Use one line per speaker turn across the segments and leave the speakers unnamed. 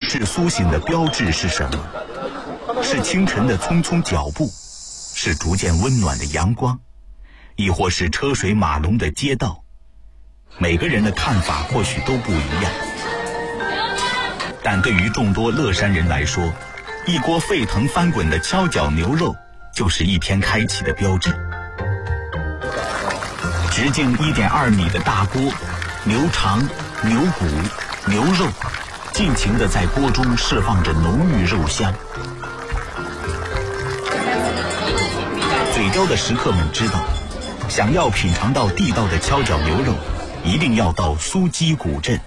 志苏醒的标志是什么？是清晨的匆匆脚步，是逐渐温暖的阳光，亦或是车水马龙的街道？每个人的看法或许都不一样，但对于众多乐山人来说，一锅沸腾翻滚的跷脚牛肉就是一天开启的标志。直径1.2米的大锅，牛肠、牛骨、牛肉尽情地在锅中释放着浓郁肉香。嘴刁的食客们知道，想要品尝到地道的跷脚牛肉，一定要到苏鸡古镇。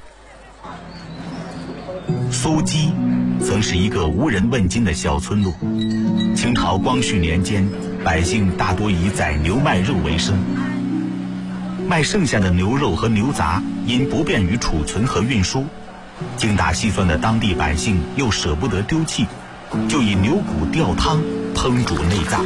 苏鸡曾是一个无人问津的小村落，清朝光绪年间，百姓大多以宰牛卖肉为生。卖剩下的牛肉和牛杂因不便于储存和运输，精打细算的当地百姓又舍不得丢弃，就以牛骨吊汤烹煮内脏。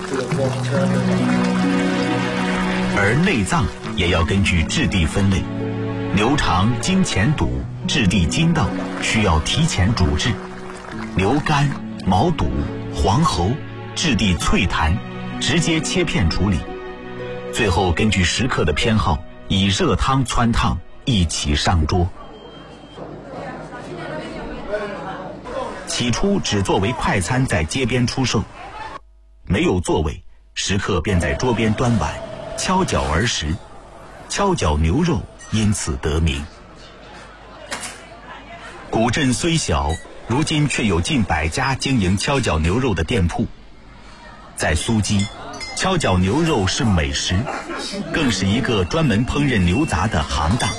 而内脏也要根据质地分类，牛肠筋前肚，质地筋道，需要提前煮制；牛肝、毛肚、黄喉，质地脆弹，直接切片处理。最后根据食客的偏好，以热汤汆烫一起上桌。起初只作为快餐在街边出售，没有座位，食客便在桌边端碗，敲脚而食，跷脚牛肉因此得名。古镇虽小，如今却有近100家经营跷脚牛肉的店铺。在苏鸡，跷脚牛肉是美食，更是一个专门烹饪牛杂的行当。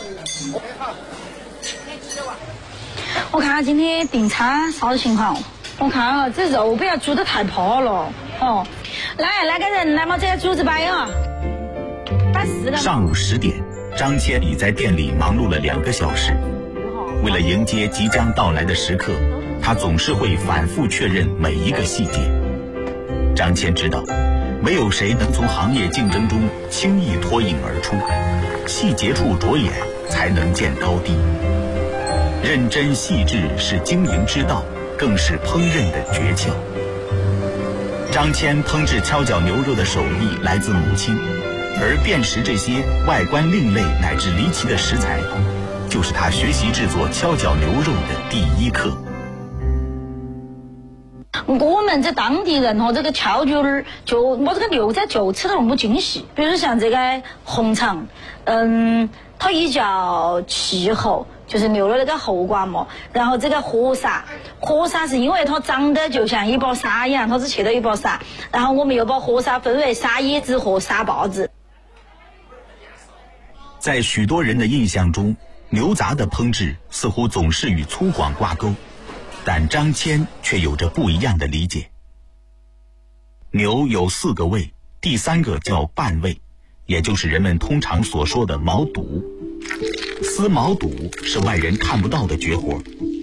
我看今天订餐啥子情况？我看这肉不要煮得太泡了哦。来，那个人来嘛，这个竹子摆啊，摆4个。
上午10点，张千已在店里忙碌了2个小时。为了迎接即将到来的食客，他总是会反复确认每一个细节。张千知道，没有谁能从行业竞争中轻易脱颖而出，细节处着眼才能见高低。认真细致是经营之道，更是烹饪的诀窍。张千烹制跷脚牛肉的手艺来自母亲，而辨识这些外观另类乃至离奇的食材，就是他学习制作跷脚牛肉的第一课。
我们这当地人这个跷脚就我这个牛仔就吃得那么精细，比如像这个红肠，它一叫气喉，就是牛的那个喉管嘛。然后这个活沙是因为它长得就像一包沙一样，它是切的一包沙。然后我们又把活沙分为沙椰子和沙包子。
在许多人的印象中，牛杂的烹制似乎总是与粗犷挂钩，但张千却有着不一样的理解。牛有4个胃，第3个叫半胃，也就是人们通常所说的毛肚。撕毛肚是外人看不到的绝活。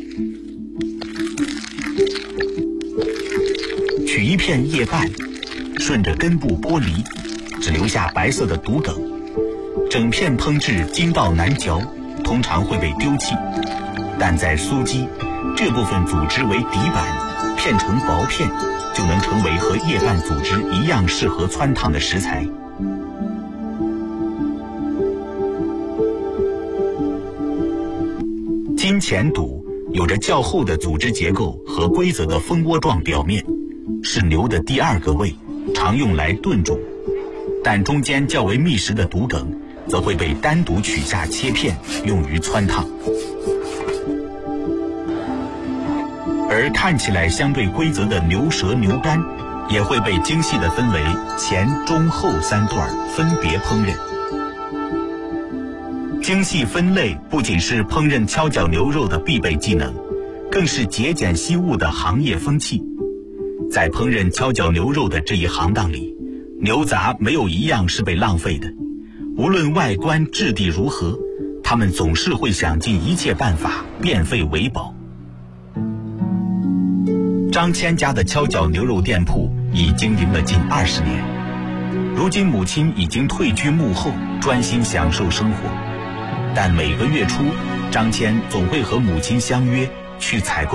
取一片叶瓣，顺着根部剥离，只留下白色的肚梗。整片烹制筋道难嚼，通常会被丢弃，但在苏鸡，这部分组织为底板，片成薄片，就能成为和叶瓣组织一样适合汆烫的食材。筋前肚有着较厚的组织结构和规则的蜂窝状表面，是牛的第2个胃，常用来炖煮，但中间较为密实的肚梗则会被单独取下切片，用于汆烫。而看起来相对规则的牛舌、牛肝也会被精细地分为前、中、后3段，分别烹饪。精细分类不仅是烹饪跷脚牛肉的必备技能，更是节俭惜物的行业风气。在烹饪跷脚牛肉的这一行当里，牛杂没有一样是被浪费的，无论外观质地如何，他们总是会想尽一切办法变废为宝。张千家的跷脚牛肉店铺已经营了近20年，如今母亲已经退居幕后，专心享受生活。但每个月初，张千总会和母亲相约去采购